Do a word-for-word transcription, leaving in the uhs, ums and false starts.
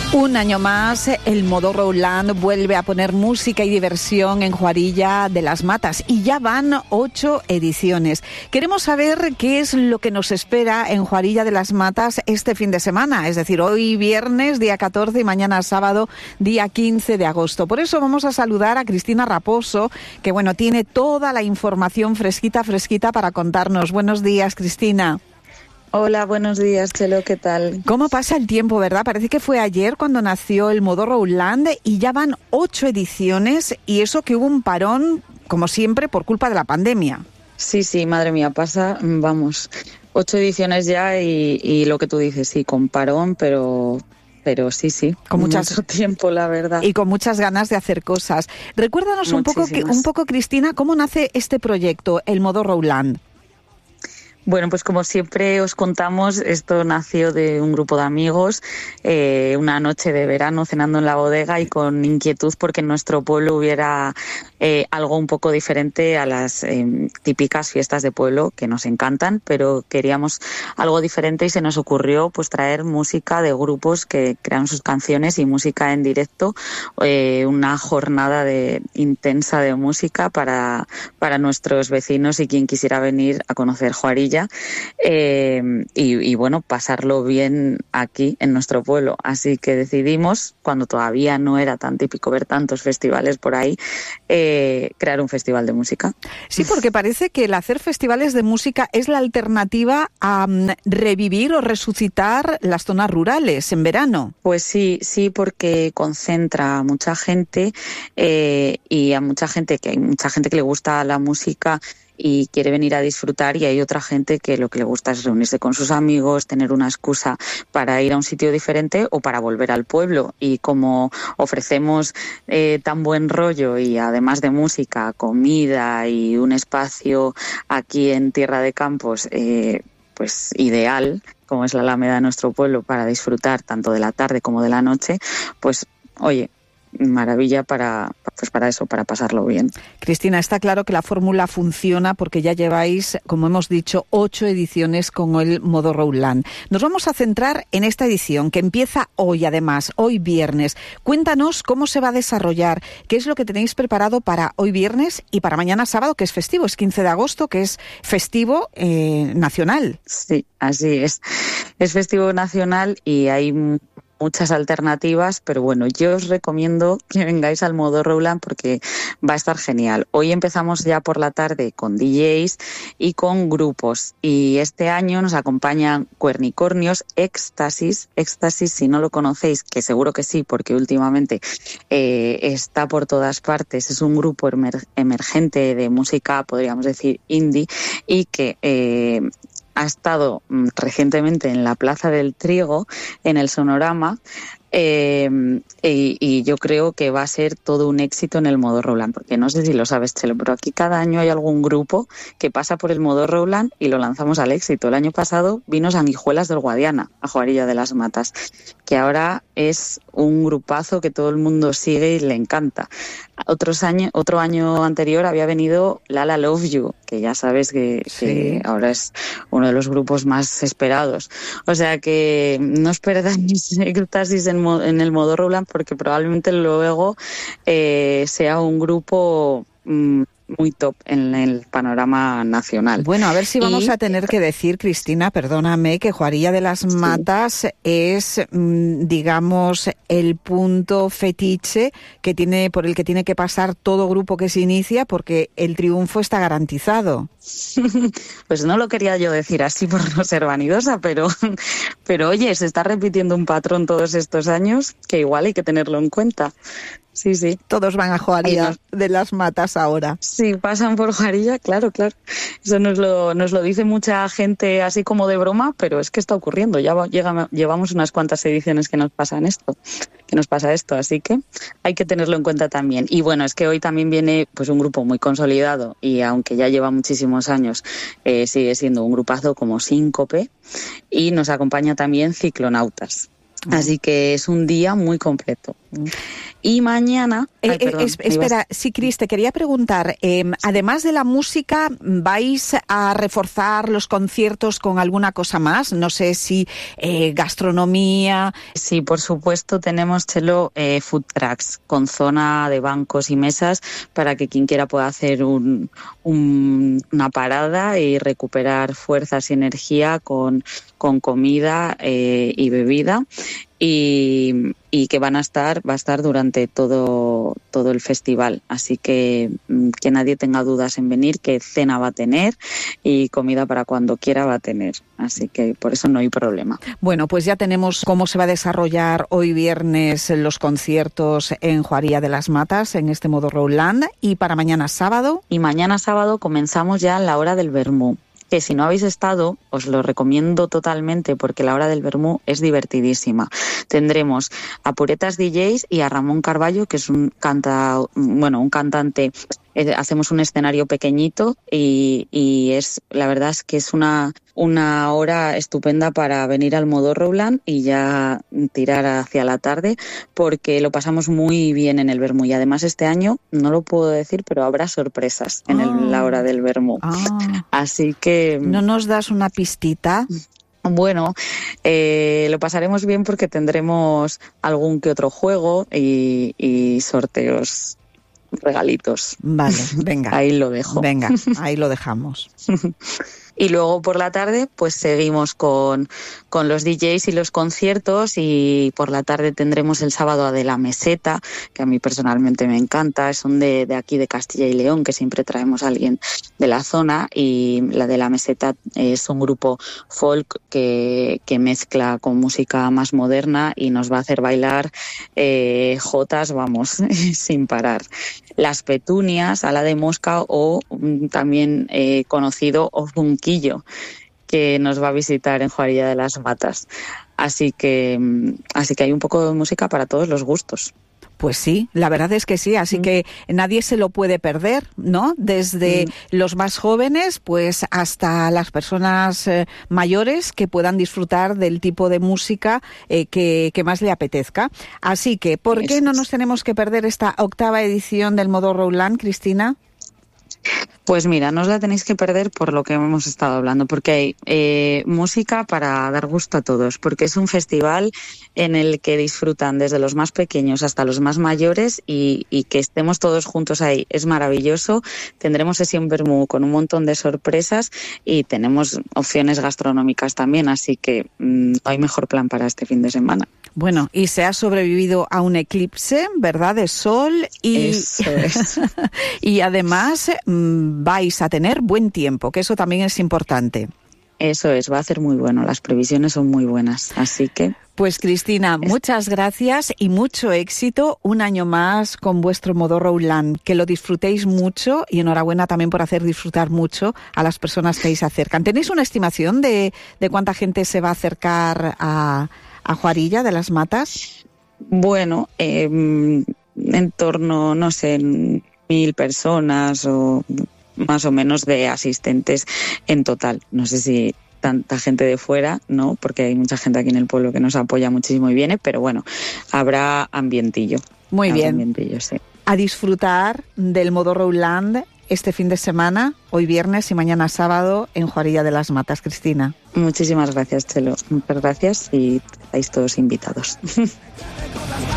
Un año más, el Modorro Land vuelve a poner música y diversión en Juarilla de las Matas y ya van ocho ediciones. Queremos saber qué es lo que nos espera en Juarilla de las Matas este fin de semana, es decir, hoy viernes, día catorce, y mañana sábado, día quince de agosto. Por eso vamos a saludar a Cristina Raposo, que bueno, tiene toda la información fresquita, fresquita para contarnos. Buenos días, Cristina. Hola, buenos días, Chelo, ¿qué tal? ¿Cómo pasa el tiempo, verdad? Parece que fue ayer cuando nació el Modorro Land y ya van ocho ediciones, y eso que hubo un parón, como siempre, por culpa de la pandemia. Sí, sí, madre mía, pasa, vamos, ocho ediciones ya y, y lo que tú dices, sí, con parón, pero... Pero sí, sí, con muchas, mucho tiempo, la verdad. Y con muchas ganas de hacer cosas. Recuérdanos un poco, un poco, Cristina, ¿cómo nace este proyecto, el Modorro Land? Bueno, pues como siempre os contamos, esto nació de un grupo de amigos, eh, una noche de verano cenando en la bodega y con inquietud porque en nuestro pueblo hubiera eh, algo un poco diferente a las eh, típicas fiestas de pueblo que nos encantan, pero queríamos algo diferente y se nos ocurrió pues traer música de grupos que crean sus canciones y música en directo, eh, una jornada de intensa de música para, para nuestros vecinos y quien quisiera venir a conocer Juarilla. Eh, y, y bueno, pasarlo bien aquí en nuestro pueblo. Así que decidimos, cuando todavía no era tan típico ver tantos festivales por ahí, eh, crear un festival de música. Sí, porque parece que el hacer festivales de música es la alternativa a um, revivir o resucitar las zonas rurales en verano. Pues sí, sí, porque concentra a mucha gente eh, y a mucha gente que hay mucha gente que le gusta la música y quiere venir a disfrutar, y hay otra gente que lo que le gusta es reunirse con sus amigos, tener una excusa para ir a un sitio diferente o para volver al pueblo. Y como ofrecemos eh, tan buen rollo y además de música, comida y un espacio aquí en Tierra de Campos, eh, pues ideal, como es la Alameda de nuestro pueblo, para disfrutar tanto de la tarde como de la noche, pues oye, maravilla para pues para eso, para pasarlo bien. Cristina, está claro que la fórmula funciona porque ya lleváis, como hemos dicho, ocho ediciones con el Modorro Land. Nos vamos a centrar en esta edición que empieza hoy, además, hoy viernes. Cuéntanos cómo se va a desarrollar, qué es lo que tenéis preparado para hoy viernes y para mañana sábado, que es festivo, es quince de agosto, que es festivo eh, nacional. Sí, así es. Es festivo nacional y hay muchas alternativas, pero bueno, yo os recomiendo que vengáis al Modorro Land porque va a estar genial. Hoy empezamos ya por la tarde con D Js y con grupos, y este año nos acompañan Cuernicornios, Éxtasis, Éxtasis, si no lo conocéis, que seguro que sí, porque últimamente eh, está por todas partes, es un grupo emer- emergente de música, podríamos decir, indie, y que eh, ha estado recientemente en la Plaza del Trigo, en el Sonorama, eh, y, y yo creo que va a ser todo un éxito en el Modorro Land, porque no sé si lo sabes, Chelo, pero aquí cada año hay algún grupo que pasa por el Modorro Land y lo lanzamos al éxito. El año pasado vino Sanguijuelas del Guadiana, a Juarilla de las Matas, que ahora es un grupazo que todo el mundo sigue y le encanta. Otros años, otro año anterior había venido Lala Love You, que ya sabes que, sí. que ahora es uno de los grupos más esperados. O sea que no os perdáis Éxtasis en, en el Modorro Land, porque probablemente luego eh, sea un grupo mmm, muy top en el panorama nacional. Bueno, a ver si vamos y... a tener que decir, Cristina, perdóname, que Juarilla de las Matas sí. es, digamos, el punto fetiche que tiene, por el que tiene que pasar todo grupo que se inicia, porque el triunfo está garantizado. Pues no lo quería yo decir así por no ser vanidosa, pero, pero oye, se está repitiendo un patrón todos estos años que igual hay que tenerlo en cuenta. Sí, sí. Todos van a Juarilla de las Matas ahora. Sí, pasan por Juarilla, claro, claro. Eso nos lo, nos lo dice mucha gente así como de broma, pero es que está ocurriendo. Ya llega, llevamos unas cuantas ediciones que nos pasan esto, que nos pasa esto, así que hay que tenerlo en cuenta también. Y bueno, es que hoy también viene pues un grupo muy consolidado y aunque ya lleva muchísimos años, eh, sigue siendo un grupazo como Síncope, y nos acompaña también Ciclonautas. Así que es un día muy completo. Y mañana... Eh, ay, perdón, es, espera, sí, Cris, te quería preguntar, eh, además de la música, ¿vais a reforzar los conciertos con alguna cosa más? No sé si eh, gastronomía... Sí, por supuesto, tenemos, Chelo, eh, food trucks con zona de bancos y mesas para que quien quiera pueda hacer un, un, una parada y recuperar fuerzas y energía con, con comida eh, y bebida. Y, y que van a estar, va a estar durante todo, todo el festival. Así que que nadie tenga dudas en venir, que cena va a tener y comida para cuando quiera va a tener. Así que por eso no hay problema. Bueno, pues ya tenemos cómo se va a desarrollar hoy viernes los conciertos en Juaría de las Matas, en este modo Roland, y para mañana sábado. Y mañana sábado comenzamos ya la hora del vermú, que si no habéis estado, os lo recomiendo totalmente porque la hora del vermú es divertidísima. Tendremos a Puretas D Js y a Ramón Carballo, que es un canta, bueno, un cantante. Eh, hacemos un escenario pequeñito y, y es, la verdad es que es una, una hora estupenda para venir al modo Roland y ya tirar hacia la tarde, porque lo pasamos muy bien en el vermú. Y además este año, no lo puedo decir, pero habrá sorpresas en el, ah. la hora del vermú. Ah. Así que... ¿No nos das una pistita? Bueno, eh, lo pasaremos bien porque tendremos algún que otro juego y, y sorteos, regalitos. Vale, venga. Ahí lo dejo. Venga, ahí lo dejamos. Y luego por la tarde pues seguimos con, con los D Js y los conciertos, y por la tarde tendremos el sábado a De la Meseta, que a mí personalmente me encanta, son de, de aquí de Castilla y León, que siempre traemos a alguien de la zona, y la De la Meseta es un grupo folk que, que mezcla con música más moderna y nos va a hacer bailar eh, jotas, vamos, sin parar. Las Petunias, Ala de Mosca o también eh, conocido Ozunquillo, que nos va a visitar en Juaría de las Matas. Así que, así que hay un poco de música para todos los gustos. Pues sí, la verdad es que sí, así mm. que nadie se lo puede perder, ¿no? Desde mm. los más jóvenes, pues hasta las personas eh, mayores que puedan disfrutar del tipo de música eh, que, que más le apetezca. Así que, ¿por qué no nos tenemos que perder esta octava edición del modo Roland, Cristina? Pues mira, no os la tenéis que perder por lo que hemos estado hablando, porque hay eh, música para dar gusto a todos, porque es un festival en el que disfrutan desde los más pequeños hasta los más mayores, y, y que estemos todos juntos ahí es maravilloso. Tendremos sesión vermú con un montón de sorpresas y tenemos opciones gastronómicas también, así que mmm, no hay mejor plan para este fin de semana. Bueno, y se ha sobrevivido a un eclipse, ¿verdad?, de sol, y, Eso es. y además mmm, vais a tener buen tiempo, que eso también es importante. Eso es, va a ser muy bueno, las previsiones son muy buenas, así que... Pues Cristina, muchas gracias y mucho éxito un año más con vuestro modo Roland, que lo disfrutéis mucho, y enhorabuena también por hacer disfrutar mucho a las personas que ahí se acercan. ¿Tenéis una estimación de, de cuánta gente se va a acercar a, a Juarilla de las Matas? Bueno, eh, en torno, no sé, mil personas o más o menos de asistentes en total. No sé si tanta gente de fuera, ¿no? Porque hay mucha gente aquí en el pueblo que nos apoya muchísimo y viene, pero bueno, habrá ambientillo. Muy habrá bien. Ambientillo, sí. A disfrutar del modo Roland este fin de semana, hoy viernes y mañana sábado, en Juarilla de las Matas, Cristina. Muchísimas gracias, Chelo. Muchas gracias y estáis todos invitados.